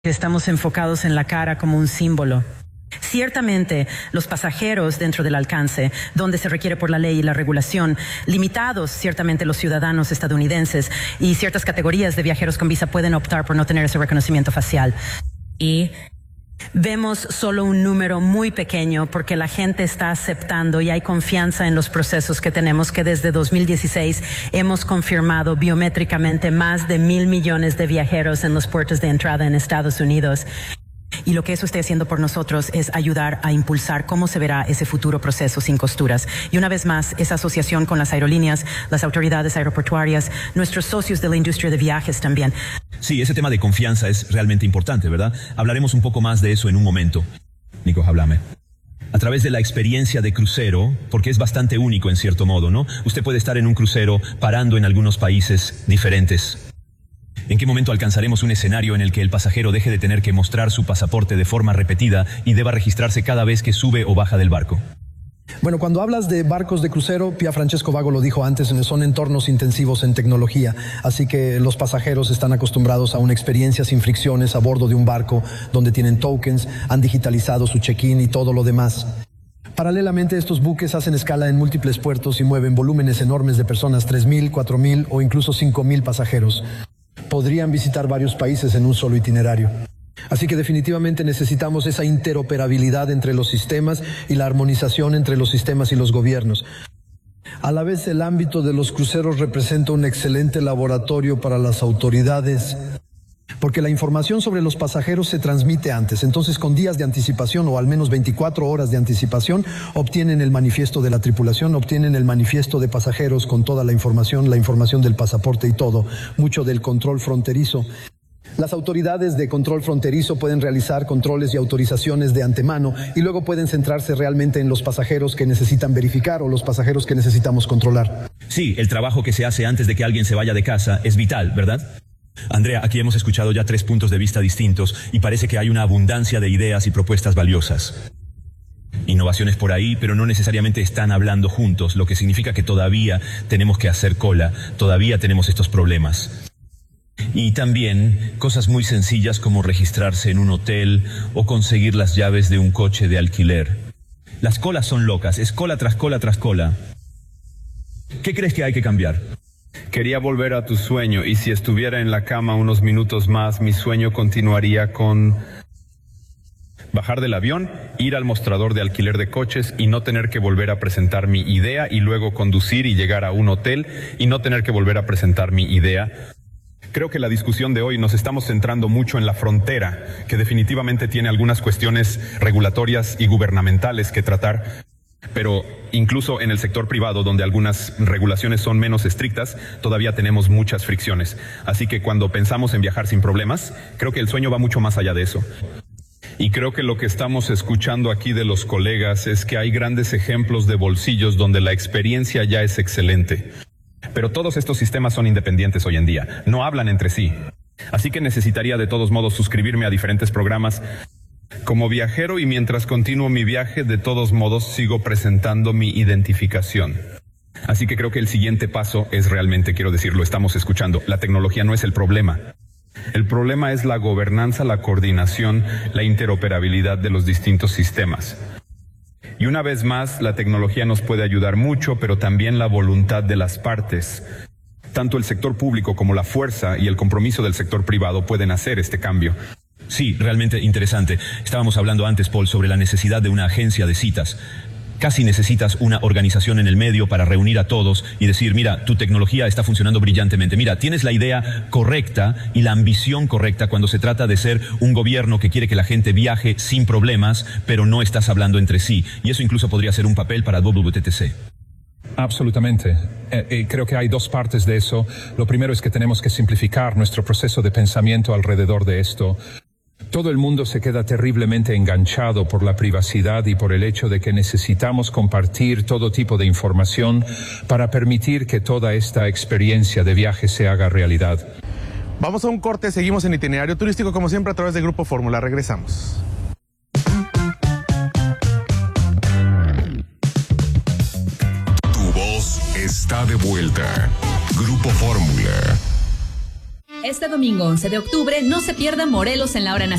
Estamos enfocados en la cara como un símbolo. Ciertamente, los pasajeros dentro del alcance, donde se requiere por la ley y la regulación, limitados ciertamente los ciudadanos estadounidenses y ciertas categorías de viajeros con visa pueden optar por no tener ese reconocimiento facial. Y vemos solo un número muy pequeño porque la gente está aceptando y hay confianza en los procesos que tenemos, que desde 2016 hemos confirmado biométricamente más de 1,000 millones de viajeros en los puertos de entrada en Estados Unidos. Y lo que eso esté haciendo por nosotros es ayudar a impulsar cómo se verá ese futuro proceso sin costuras. Y una vez más, esa asociación con las aerolíneas, las autoridades aeroportuarias, nuestros socios de la industria de viajes también. Sí, ese tema de confianza es realmente importante, ¿verdad? Hablaremos un poco más de eso en un momento. Nico, háblame. A través de la experiencia de crucero, porque es bastante único en cierto modo, ¿no? Usted puede estar en un crucero parando en algunos países diferentes. ¿En qué momento alcanzaremos un escenario en el que el pasajero deje de tener que mostrar su pasaporte de forma repetida y deba registrarse cada vez que sube o baja del barco? Bueno, cuando hablas de barcos de crucero, Pia Francesco Vago lo dijo antes, son entornos intensivos en tecnología, así que los pasajeros están acostumbrados a una experiencia sin fricciones a bordo de un barco donde tienen tokens, han digitalizado su check-in y todo lo demás. Paralelamente, estos buques hacen escala en múltiples puertos y mueven volúmenes enormes de personas, 3,000, 4,000 o incluso 5,000 pasajeros. Podrían visitar varios países en un solo itinerario. Así que definitivamente necesitamos esa interoperabilidad entre los sistemas y la armonización entre los sistemas y los gobiernos. A la vez, el ámbito de los cruceros representa un excelente laboratorio para las autoridades, porque la información sobre los pasajeros se transmite antes. Entonces, con días de anticipación o al menos 24 horas de anticipación, obtienen el manifiesto de la tripulación, obtienen el manifiesto de pasajeros con toda la información del pasaporte y todo, mucho del control fronterizo. Las autoridades de control fronterizo pueden realizar controles y autorizaciones de antemano y luego pueden centrarse realmente en los pasajeros que necesitan verificar o los pasajeros que necesitamos controlar. Sí, el trabajo que se hace antes de que alguien se vaya de casa es vital, ¿verdad? Andrea, aquí hemos escuchado ya 3 puntos de vista distintos y parece que hay una abundancia de ideas y propuestas valiosas. Innovaciones por ahí, pero no necesariamente están hablando juntos, lo que significa que todavía tenemos que hacer cola, todavía tenemos estos problemas. Y también cosas muy sencillas como registrarse en un hotel o conseguir las llaves de un coche de alquiler. Las colas son locas, es cola tras cola tras cola. ¿Qué crees que hay que cambiar? Quería volver a tu sueño y si estuviera en la cama unos minutos más, mi sueño continuaría con bajar del avión, ir al mostrador de alquiler de coches y no tener que volver a presentar mi idea y luego conducir y llegar a un hotel y no tener que volver a presentar mi idea. Creo que la discusión de hoy nos estamos centrando mucho en la frontera, que definitivamente tiene algunas cuestiones regulatorias y gubernamentales que tratar. Pero incluso en el sector privado, donde algunas regulaciones son menos estrictas, todavía tenemos muchas fricciones. Así que cuando pensamos en viajar sin problemas, creo que el sueño va mucho más allá de eso. Y creo que lo que estamos escuchando aquí de los colegas es que hay grandes ejemplos de bolsillos donde la experiencia ya es excelente. Pero todos estos sistemas son independientes hoy en día, no hablan entre sí. Así que necesitaría de todos modos suscribirme a diferentes programas. Como viajero y mientras continúo mi viaje, de todos modos sigo presentando mi identificación. Así que creo que el siguiente paso es realmente, quiero decirlo, estamos escuchando, la tecnología no es el problema. El problema es la gobernanza, la coordinación, la interoperabilidad de los distintos sistemas. Y una vez más, la tecnología nos puede ayudar mucho, pero también la voluntad de las partes. Tanto el sector público como la fuerza y el compromiso del sector privado pueden hacer este cambio. Sí, realmente interesante. Estábamos hablando antes, Paul, sobre la necesidad de una agencia de citas. Casi necesitas una organización en el medio para reunir a todos y decir, mira, tu tecnología está funcionando brillantemente. Mira, tienes la idea correcta y la ambición correcta cuando se trata de ser un gobierno que quiere que la gente viaje sin problemas, pero no estás hablando entre sí. Y eso incluso podría ser un papel para WTTC. Absolutamente. Creo que hay 2 partes de eso. Lo primero es que tenemos que simplificar nuestro proceso de pensamiento alrededor de esto. Todo el mundo se queda terriblemente enganchado por la privacidad y por el hecho de que necesitamos compartir todo tipo de información para permitir que toda esta experiencia de viaje se haga realidad. Vamos a un corte, seguimos en Itinerario Turístico como siempre a través de Grupo Fórmula. Regresamos. Tu voz está de vuelta. Grupo Fórmula. Este domingo 11 de octubre no se pierda Morelos en la hora nacional.